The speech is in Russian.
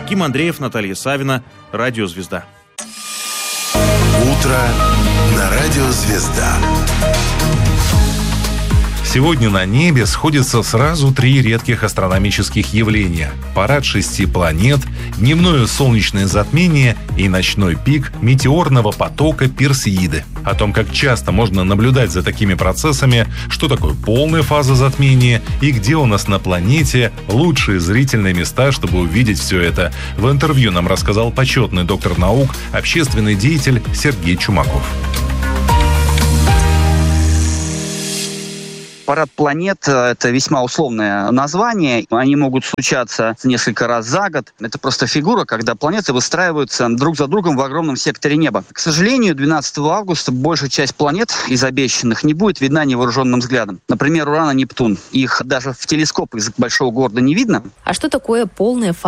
Аким Андреев, Наталья Савина, Радио «Звезда». Утро на Радио «Звезда». Сегодня на небе сходятся сразу 3 редких астрономических явления. Парад 6 планет, дневное солнечное затмение и ночной пик метеорного потока Персеиды. О том, как часто можно наблюдать за такими процессами, что такое полная фаза затмения и где у нас на планете лучшие зрительные места, чтобы увидеть все это, в интервью нам рассказал почетный доктор наук, общественный деятель Сергей Чумаков. Парад планет – это весьма условное название. Они могут случаться несколько раз за год. Это просто фигура, когда планеты выстраиваются друг за другом в огромном секторе неба. К сожалению, 12 августа большая часть планет из обещанных не будет видна невооруженным взглядом. Например, Уран и Нептун. Их даже в телескоп из большого города не видно. А что такое полная фаза